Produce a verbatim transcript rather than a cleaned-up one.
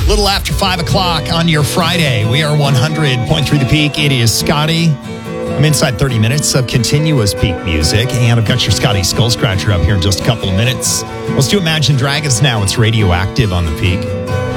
Little after five o'clock on your Friday. We are one hundred point three The Peak. It is Scotty. I'm inside thirty minutes of continuous Peak music, and I've got your Scotty Skull Scratcher up here in just a couple of minutes. Let's do Imagine Dragons now. It's Radioactive on The Peak.